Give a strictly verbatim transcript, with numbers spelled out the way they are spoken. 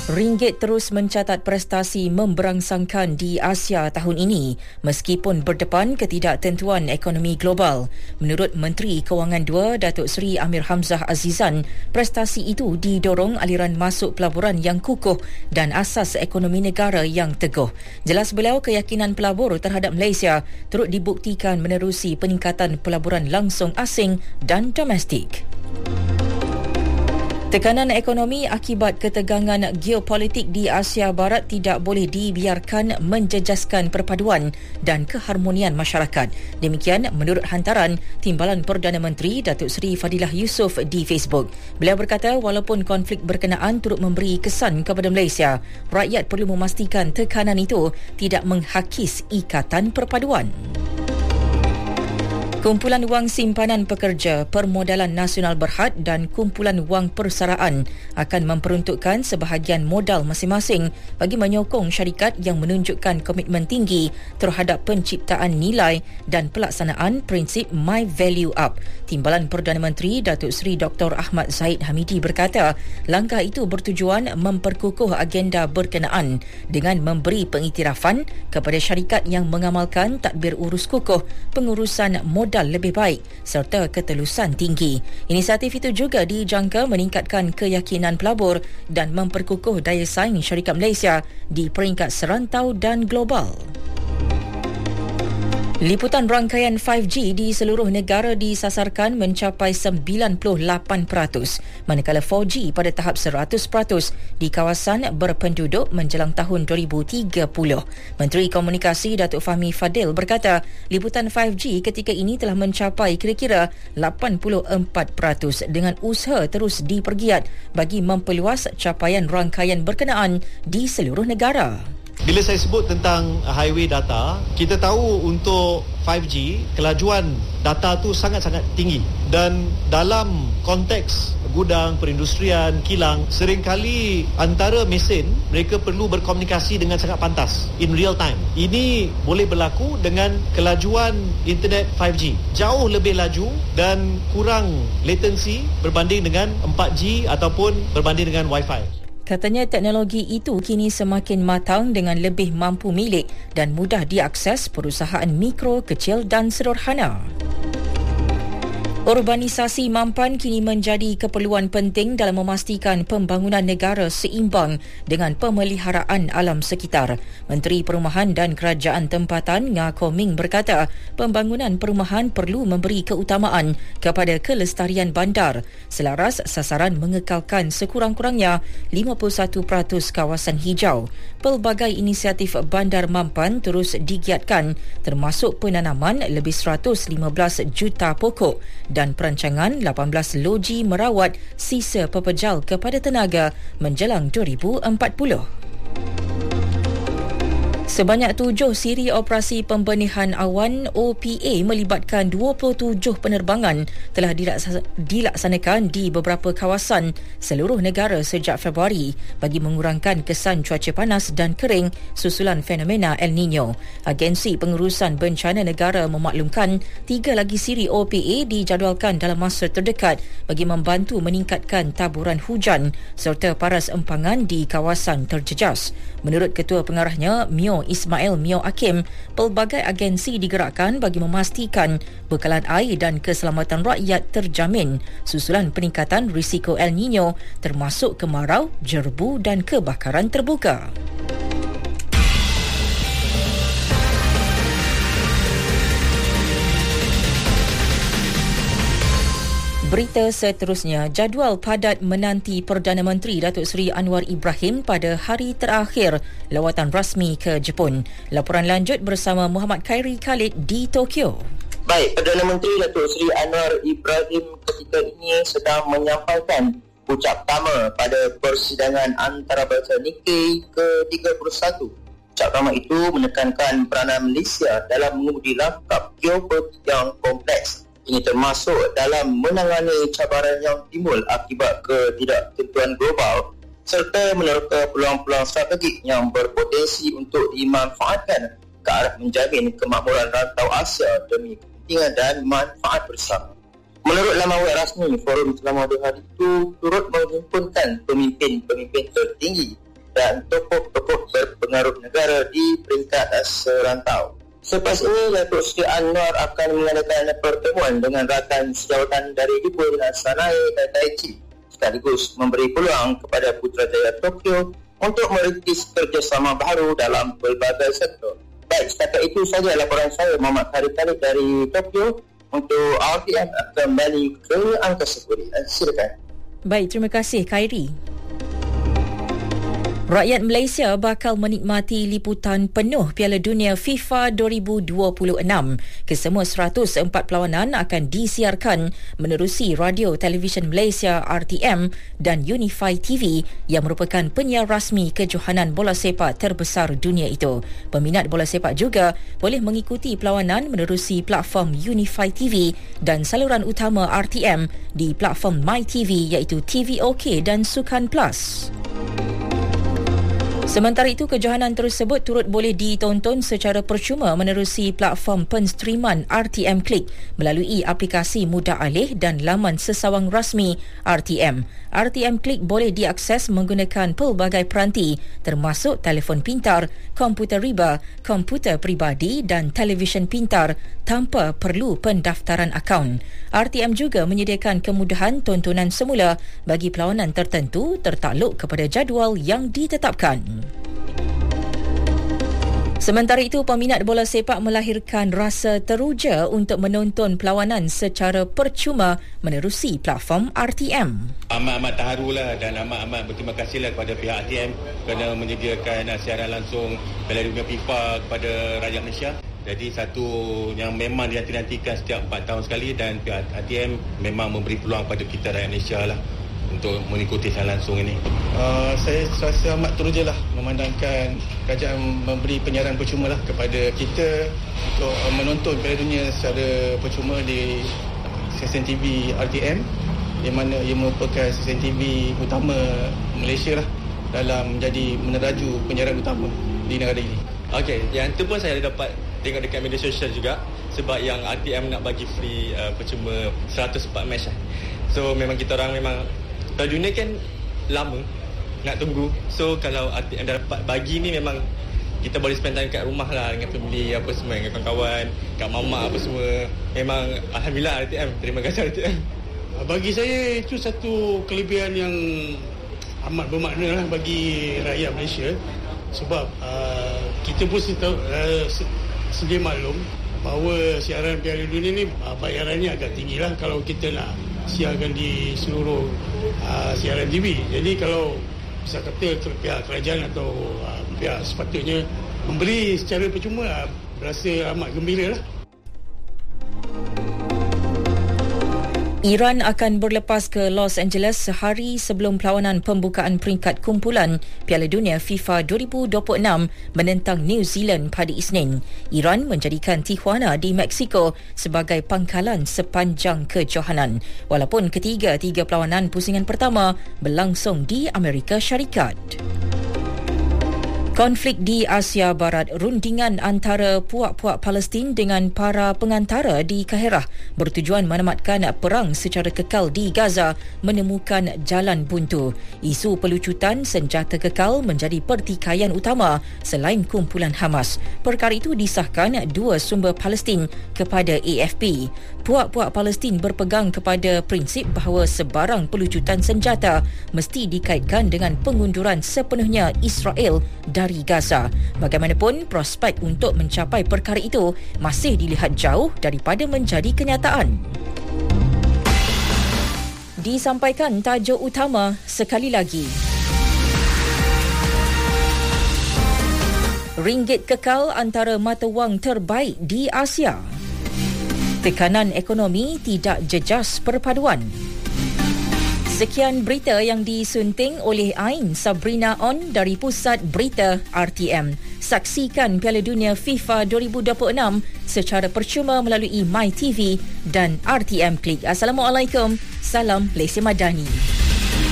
Ringgit terus mencatat prestasi memberangsangkan di Asia tahun ini meskipun berdepan ketidaktentuan ekonomi global. Menurut Menteri Kewangan dua Datuk Seri Amir Hamzah Azizan, prestasi itu didorong aliran masuk pelaburan yang kukuh dan asas ekonomi negara yang teguh. Jelas beliau, keyakinan pelabur terhadap Malaysia turut dibuktikan menerusi peningkatan pelaburan langsung asing dan domestik. Tekanan ekonomi akibat ketegangan geopolitik di Asia Barat tidak boleh dibiarkan menjejaskan perpaduan dan keharmonian masyarakat. Demikian menurut hantaran Timbalan Perdana Menteri Datuk Seri Fadilah Yusof di Facebook. Beliau berkata walaupun konflik berkenaan turut memberi kesan kepada Malaysia, rakyat perlu memastikan tekanan itu tidak menghakis ikatan perpaduan. Kumpulan Wang Simpanan Pekerja, Permodalan Nasional Berhad dan Kumpulan Wang Persaraan akan memperuntukkan sebahagian modal masing-masing bagi menyokong syarikat yang menunjukkan komitmen tinggi terhadap penciptaan nilai dan pelaksanaan prinsip My Value Up. Timbalan Perdana Menteri Datuk Seri Doktor Ahmad Zahid Hamidi berkata, langkah itu bertujuan memperkukuh agenda berkenaan dengan memberi pengiktirafan kepada syarikat yang mengamalkan tadbir urus kukuh, pengurusan modal lebih baik serta ketelusan tinggi. Inisiatif itu juga dijangka meningkatkan keyakinan pelabur dan memperkukuh daya saing syarikat Malaysia di peringkat serantau dan global. Liputan rangkaian lima G di seluruh negara disasarkan mencapai sembilan puluh lapan peratus, manakala empat G pada tahap seratus peratus di kawasan berpenduduk menjelang tahun dua ribu tiga puluh. Menteri Komunikasi Datuk Fahmi Fadil berkata, liputan lima G ketika ini telah mencapai kira-kira lapan puluh empat peratus dengan usaha terus dipergiat bagi memperluas capaian rangkaian berkenaan di seluruh negara. Bila saya sebut tentang highway data, kita tahu untuk lima G, kelajuan data tu sangat-sangat tinggi. Dan dalam konteks gudang, perindustrian, kilang, seringkali antara mesin, mereka perlu berkomunikasi dengan sangat pantas, in real time. Ini boleh berlaku dengan kelajuan internet lima G. Jauh lebih laju dan kurang latency berbanding dengan empat G ataupun berbanding dengan Wi-Fi. Katanya teknologi itu kini semakin matang dengan lebih mampu milik dan mudah diakses perusahaan mikro, kecil dan sederhana. Urbanisasi mampan kini menjadi keperluan penting dalam memastikan pembangunan negara seimbang dengan pemeliharaan alam sekitar. Menteri Perumahan dan Kerajaan Tempatan Nga Koming berkata, pembangunan perumahan perlu memberi keutamaan kepada kelestarian bandar selaras sasaran mengekalkan sekurang-kurangnya lima puluh satu peratus kawasan hijau. Pelbagai inisiatif bandar mampan terus digiatkan termasuk penanaman lebih seratus lima belas juta pokok dan perancangan lapan belas loji merawat sisa pepejal kepada tenaga menjelang dua ribu empat puluh. Sebanyak tujuh siri operasi pembenihan awan O P A melibatkan dua puluh tujuh penerbangan telah dilaksanakan di beberapa kawasan seluruh negara sejak Februari bagi mengurangkan kesan cuaca panas dan kering susulan fenomena El Nino. Agensi Pengurusan Bencana Negara memaklumkan tiga lagi siri O P A dijadualkan dalam masa terdekat bagi membantu meningkatkan taburan hujan serta paras empangan di kawasan terjejas. Menurut Ketua Pengarahnya, Mio Ismail Mio Hakim, pelbagai agensi digerakkan bagi memastikan bekalan air dan keselamatan rakyat terjamin susulan peningkatan risiko El Nino termasuk kemarau, jerbu dan kebakaran terbuka. Berita seterusnya, jadual padat menanti Perdana Menteri Datuk Seri Anwar Ibrahim pada hari terakhir lawatan rasmi ke Jepun. Laporan lanjut bersama Muhammad Khairi Khalid di Tokyo. Baik, Perdana Menteri Datuk Seri Anwar Ibrahim ketika ini sedang menyampaikan ucap pertama pada persidangan antarabangsa Nikkei ke tiga puluh satu. Ucap pertama itu menekankan peranan Malaysia dalam mengundi langkah geopolitik yang kompleks. Ini termasuk dalam menangani cabaran yang timbul akibat ketidaktentuan global serta meneroka peluang-peluang strategik yang berpotensi untuk dimanfaatkan ke arah menjamin kemakmuran rantau Asia demi kepentingan dan manfaat bersama. Menurut laman web rasmi, forum selama dua hari itu turut menghimpunkan pemimpin-pemimpin tertinggi dan tokoh-tokoh berpengaruh negara di peringkat serantau. Selepas ini, Datuk Seri Anwar akan mengadakan pertemuan dengan rakan sejawatan dari Jepun, Sanae dan Daiichi, sekaligus memberi peluang kepada Putrajaya Tokyo untuk merintis kerjasama baru dalam pelbagai sektor. Baik, setakat itu saja laporan saya, Muhammad Khalid Khalid dari Tokyo untuk R T M kembali ke Angkasa Puri. Silakan. Baik, terima kasih Khairi. Rakyat Malaysia bakal menikmati liputan penuh Piala Dunia FIFA dua ribu dua puluh enam. Kesemua seratus empat perlawanan akan disiarkan menerusi Radio Televisyen Malaysia R T M dan Unify T V yang merupakan penyiar rasmi kejohanan bola sepak terbesar dunia itu. Peminat bola sepak juga boleh mengikuti perlawanan menerusi platform Unify T V dan saluran utama R T M di platform My T V iaitu T V OK dan Sukan Plus. Sementara itu, kejohanan tersebut turut boleh ditonton secara percuma menerusi platform penstreaman R T M Click melalui aplikasi mudah alih dan laman sesawang rasmi R T M. R T M Click boleh diakses menggunakan pelbagai peranti termasuk telefon pintar, komputer riba, komputer peribadi dan televisyen pintar tanpa perlu pendaftaran akaun. R T M juga menyediakan kemudahan tontonan semula bagi perlawanan tertentu tertakluk kepada jadual yang ditetapkan. Sementara itu, peminat bola sepak melahirkan rasa teruja untuk menonton perlawanan secara percuma menerusi platform R T M. Amat-amat terharulah dan amat-amat berterima kasihlah kepada pihak R T M kerana menyediakan siaran langsung Piala Dunia FIFA kepada rakyat Malaysia. Jadi satu yang memang dinanti-nantikan setiap empat tahun sekali dan pihak R T M memang memberi peluang kepada kita rakyat Malaysia lah untuk mengikuti siaran langsung ini. Uh, saya rasa amat teruja lah memandangkan kerajaan memberi penyiaran percuma lah kepada kita untuk uh, menonton Piala Dunia secara percuma di stesen T V R T M, di mana ia merupakan stesen T V utama Malaysia lah dalam menjadi meneraju penyiaran utama di negara ini. Okey, yang tu pun saya dapat tengok dekat media sosial juga sebab yang R T M nak bagi free uh, percuma seratus empat match lah. So memang kita orang memang Piala Dunia kan lama nak tunggu. So kalau R T M dah dapat bagi ni memang kita boleh spend time kat rumah lah dengan family apa semua, dengan kawan-kawan, kat mama apa semua. Memang alhamdulillah R T M. Terima kasih R T M. Bagi saya itu satu kelebihan yang amat bermakna lah bagi rakyat Malaysia. Sebab uh, kita pun uh, sedia maklum bahawa siaran Piala Dunia ni uh, bayarannya agak tinggi lah kalau kita nak siarkan di seluruh uh, siaran T V. Jadi kalau bisa kata pihak kerajaan atau uh, pihak sepatutnya memberi secara percuma, uh, berasa amat gembira lah. Iran akan berlepas ke Los Angeles sehari sebelum perlawanan pembukaan peringkat kumpulan Piala Dunia FIFA dua ribu dua puluh enam menentang New Zealand pada Isnin. Iran menjadikan Tijuana di Mexico sebagai pangkalan sepanjang kejohanan, walaupun ketiga-tiga perlawanan pusingan pertama berlangsung di Amerika Syarikat. Konflik di Asia Barat, rundingan antara puak-puak Palestin dengan para pengantara di Kaherah bertujuan menamatkan perang secara kekal di Gaza menemukan jalan buntu. Isu pelucutan senjata kekal menjadi pertikaian utama selain kumpulan Hamas. Perkara itu disahkan dua sumber Palestin kepada A F P. Puak-puak Palestin berpegang kepada prinsip bahawa sebarang pelucutan senjata mesti dikaitkan dengan pengunduran sepenuhnya Israel dari Gaza. Bagaimanapun, prospek untuk mencapai perkara itu masih dilihat jauh daripada menjadi kenyataan. Disampaikan tajuk utama sekali lagi. Ringgit kekal antara mata wang terbaik di Asia. Tekanan ekonomi tidak jejas perpaduan. Sekian berita yang disunting oleh Ain Sabrina On dari Pusat Berita R T M. Saksikan Piala Dunia FIFA dua ribu dua puluh enam secara percuma melalui My T V dan R T M Click. Assalamualaikum. Salam Malaysia Madani.